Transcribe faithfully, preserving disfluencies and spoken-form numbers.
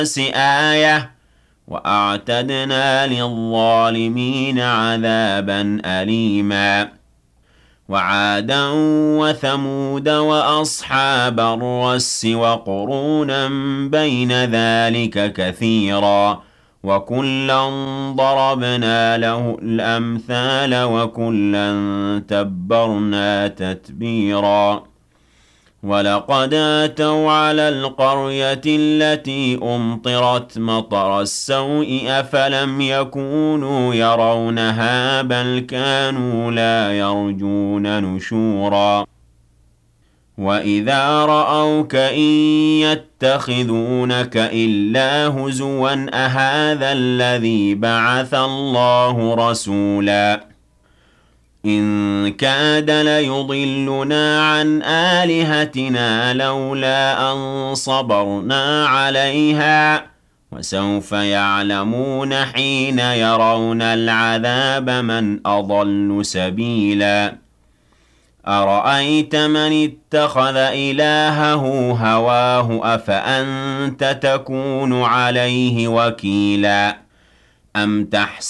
آية وأعتدنا للظالمين عذابا أليما وعادا وثمود وأصحاب الرس وقرونا بين ذلك كثيرا وكلا ضربنا له الأمثال وكلا تبرنا تتبيرا ولقد آتوا على القرية التي أمطرت مطر السوء أفلم يكونوا يرونها بل كانوا لا يرجون نشورا وإذا رأوك إن يتخذونك إلا هزوا أهذا الذي بعث الله رسولا إن كاد ليضلنا عن آلهتنا لولا أن صبرنا عليها وسوف يعلمون حين يرون العذاب من أضل سبيلا أرأيت من اتخذ إلهه هواه أفأنت تكون عليه وكيلا أم تحسن